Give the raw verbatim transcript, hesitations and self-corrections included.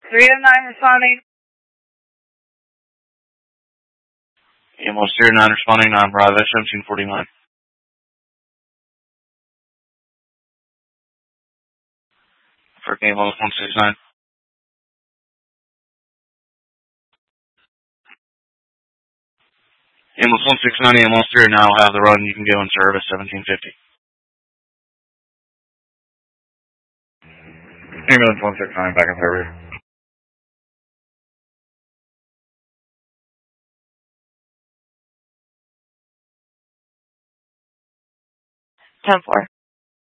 three oh nine responding. Ambulance three oh nine responding, nine Bravo, seventeen forty-nine. For ambulance one six nine. Ambulance one six nine, ambulance three oh nine will have the run. You can go in service seventeen fifty. Ambulance one six nine, back in service. ten four.